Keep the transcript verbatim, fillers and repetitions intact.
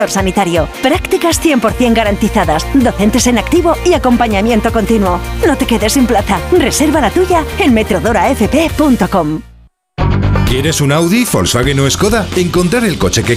sanitario. Prácticas cien por ciento garantizadas, docentes en activo y acompañamiento continuo. No te quedes sin plaza. Reserva la tuya en metrodora f p punto com. ¿Quieres un Audi, Volkswagen o Skoda? Encontrar el coche que